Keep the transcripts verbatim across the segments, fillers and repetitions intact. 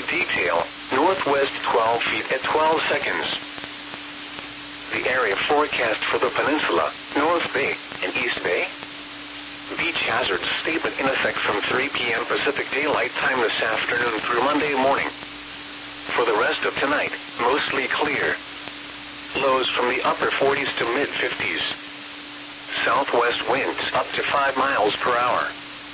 detail, northwest twelve feet at twelve seconds. The area forecast for the peninsula, North Bay, and East Bay. Beach hazard statement in effect from three p m Pacific Daylight Time this afternoon through Monday morning. For the rest of tonight, mostly clear. Lows from the upper forties to mid fifties. Southwest winds up to five miles per hour.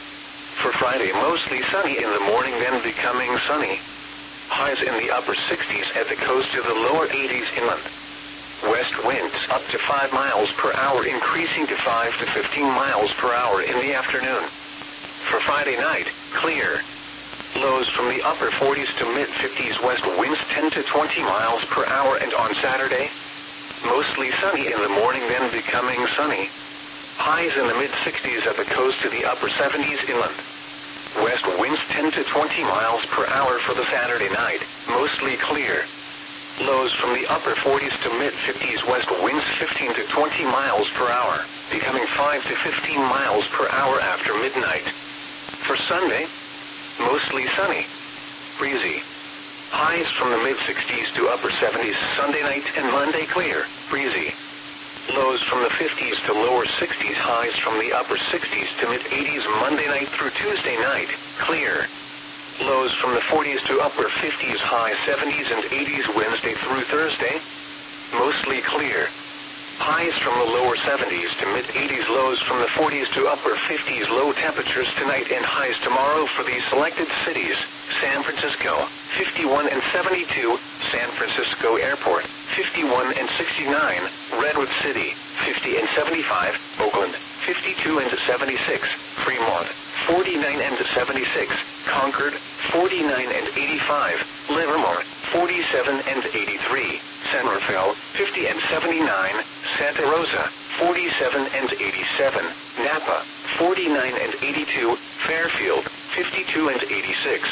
For Friday, mostly sunny in the morning, then becoming sunny. Highs in the upper sixties at the coast to the lower eighties inland. West winds up to five miles per hour, increasing to five to fifteen miles per hour in the afternoon. For Friday night, clear. Lows from the upper forties to mid fifties, west winds ten to twenty miles per hour, and on Saturday, mostly sunny in the morning, then becoming sunny. Highs in the mid sixties at the coast to the upper seventies inland. West winds ten to twenty miles per hour for the Saturday night, mostly clear. Lows from the upper forties to mid fifties, west winds fifteen to twenty miles per hour, becoming five to fifteen miles per hour after midnight. For Sunday, mostly sunny, breezy. Highs from the mid sixties to upper seventies Sunday night, and Monday clear, breezy. Lows from the fifties to lower sixties, highs from the upper sixties to mid eighties Monday night through Tuesday night, clear. Lows from the forties to upper fifties, high seventies and eighties Wednesday through Thursday, mostly clear. Highs from the lower seventies to mid eighties, lows from the forties to upper fifties, low temperatures tonight and highs tomorrow for these selected cities: San Francisco, fifty-one and seventy-two, San Francisco Airport, fifty-one and sixty-nine, Redwood City, fifty and seventy-five, Oakland, fifty-two and seventy-six, Fremont, forty-nine and seventy-six, Concord, forty-nine and eighty-five, Livermore, forty-seven and eighty-three, San Rafael, fifty and seventy-nine, Santa Rosa, forty-seven and eighty-seven, Napa, forty-nine and eighty-two, Fairfield, fifty-two and eighty-six.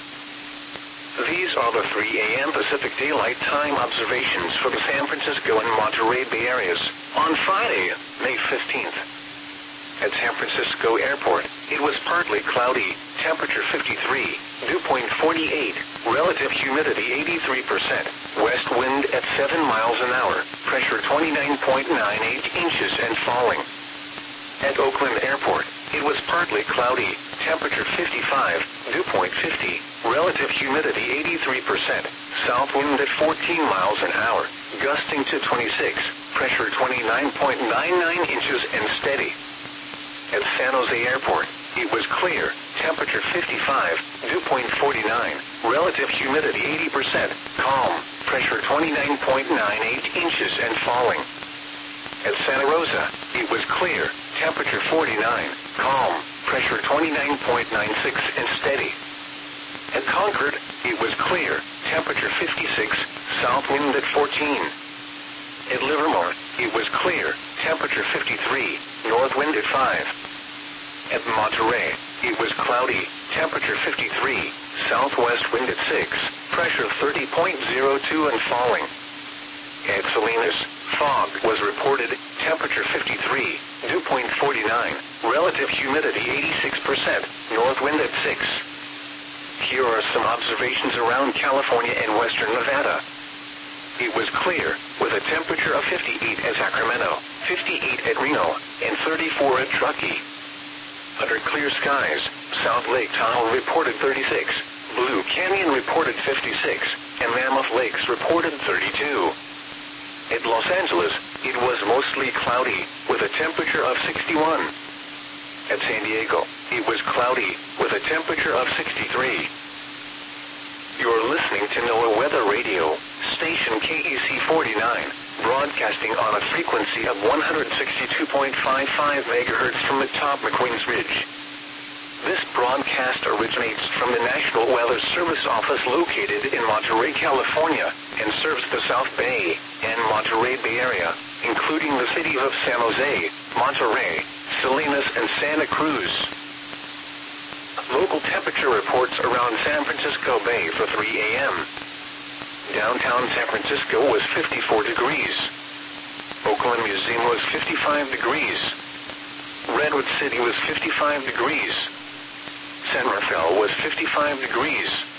These are the three a m Pacific Daylight Time observations for the San Francisco and Monterey Bay areas on Friday, May fifteenth. At San Francisco Airport, it was partly cloudy, temperature fifty-three, dew point forty-eight, relative humidity eighty-three percent, west wind at seven miles an hour, pressure twenty-nine point nine eight inches and falling. At Oakland Airport, it was partly cloudy, temperature fifty-five, dew point fifty, relative humidity eighty-three percent, south wind at fourteen miles an hour, gusting to twenty-six, pressure twenty-nine point nine nine inches and steady. At San Jose Airport, it was clear, temperature fifty-five, dew point forty-nine, relative humidity eighty percent, calm, pressure twenty-nine point nine eight inches and falling. At Santa Rosa, it was clear, temperature forty-nine, calm, pressure twenty-nine point nine six and steady. At Concord, it was clear, temperature fifty-six, south wind at fourteen. At Livermore, it was clear, temperature fifty-three, north wind at five. At Monterey, it was cloudy, temperature fifty-three, southwest wind at six, pressure thirty point zero two and falling. At Salinas, fog was reported, temperature fifty-three, dew point forty-nine, relative humidity eighty-six percent, north wind at six. Here are some observations around California and western Nevada. It was clear, with a temperature of fifty-eight at Sacramento, fifty-eight at Reno, and thirty-four at Truckee. Under clear skies, South Lake Tahoe reported thirty-six, Blue Canyon reported fifty-six, and Mammoth Lakes reported thirty-two. At Los Angeles, it was mostly cloudy, with a temperature of sixty-one. At San Diego, it was cloudy, with a temperature of sixty-three. You're listening to NOAA Weather Radio, station K E C forty-nine, broadcasting on a frequency of one hundred sixty-two point five five megahertz from atop McQueen's Ridge. This broadcast originates from the National Weather Service office located in Monterey, California, and serves the South Bay and Monterey Bay area, including the cities of San Jose, Monterey, Salinas, and Santa Cruz. Local temperature reports around San Francisco Bay for three a m Downtown San Francisco was fifty-four degrees. Oakland Museum was fifty-five degrees. Redwood City was fifty-five degrees. San Rafael was fifty-five degrees.